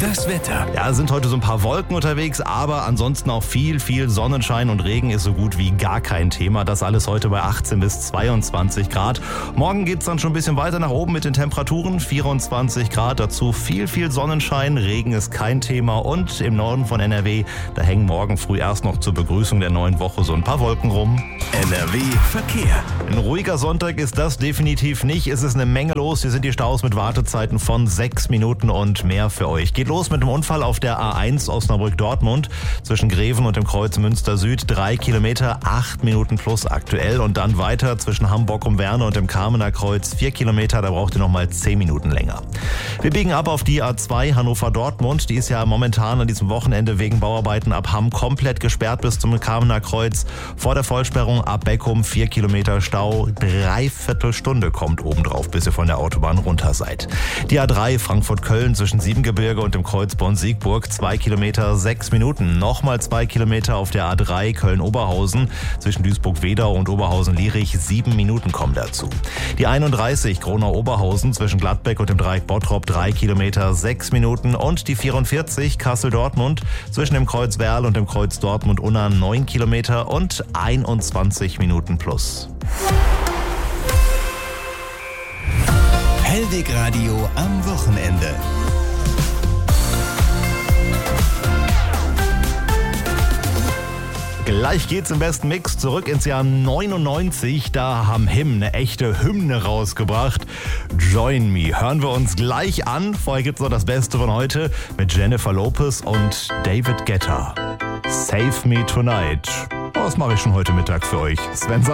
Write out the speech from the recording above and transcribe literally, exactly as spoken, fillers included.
Das Wetter. Ja, sind heute so ein paar Wolken unterwegs, aber ansonsten auch viel, viel Sonnenschein und Regen ist so gut wie gar kein Thema. Das alles heute bei achtzehn bis zweiundzwanzig Grad. Morgen geht's dann schon ein bisschen weiter nach oben mit den Temperaturen. vierundzwanzig Grad, dazu viel, viel Sonnenschein. Regen ist kein Thema und im Norden von N R W, da hängen morgen früh erst noch zur Begrüßung der neuen Woche so ein paar Wolken rum. N R W Verkehr. Ein ruhiger Sonntag ist das definitiv nicht. Es ist eine Menge los. Hier sind die Staus mit Wartezeiten von sechs Minuten und mehr für euch. Geht los mit dem Unfall auf der A eins Osnabrück-Dortmund zwischen Greven und dem Kreuz Münster Süd. Drei Kilometer, acht Minuten plus aktuell. Und dann weiter zwischen Hamburg um Werne und dem Kamener Kreuz. Vier Kilometer, da braucht ihr nochmal zehn Minuten länger. Wir biegen ab auf die A zwei Hannover-Dortmund. Die ist ja momentan an diesem Wochenende wegen Bauarbeiten ab Hamm komplett gesperrt bis zum Kamener Kreuz. Vor der Vollsperrung ab Beckum vier Kilometer Stau. Dreiviertel Stunde kommt obendrauf, bis ihr von der Autobahn runter seid. Die A drei Frankfurt-Köln zwischen Siebengebirge und dem Kreuz Bonn-Siegburg. Zwei Kilometer, sechs Minuten. Nochmal zwei Kilometer auf der A drei Köln-Oberhausen. Zwischen Duisburg-Wedau und Oberhausen-Lierich. Sieben Minuten kommen dazu. Die einunddreißig Gronau-Oberhausen zwischen Gladbeck und dem Dreieck Bottrop. Drei Kilometer, sechs Minuten. Und die vierundvierzig Kassel-Dortmund zwischen dem Kreuz Werl und dem Kreuz Dortmund-Unna. Neun Kilometer und einundzwanzig Minuten plus. Hellweg Radio am Wochenende. Gleich geht's im besten Mix zurück ins Jahr neunundneunzig. Da haben Him eine echte Hymne rausgebracht. Join Me. Hören wir uns gleich an. Vorher gibt's noch das Beste von heute mit Jennifer Lopez und David Guetta. Save Me Tonight. Oh, das mache ich schon heute Mittag für euch. Sven